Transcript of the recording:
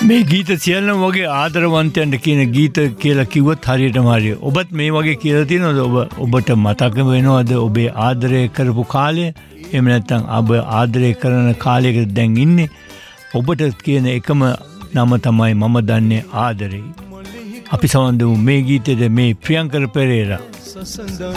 මේ ගීත සියල්ලම වගේ ආදරවන්තයන්ට කියන ගීත කියලා කිව්වත් හරියටම හරිය. ඔබත් මේ වගේ කියලා තියෙනවද? ඔබට මතක වෙනවද ඔබේ ආදරය කරපු කාලය? එහෙම නැත්නම් ඔබ ආදරය කරන කාලයක දැන් ඉන්නේ? ඔබට කියන එකම නම තමයි මම දන්නේ ආදරේ. අපි සමන්දු මේ ගීතේද මේ ප්‍රියංකර පෙරේරා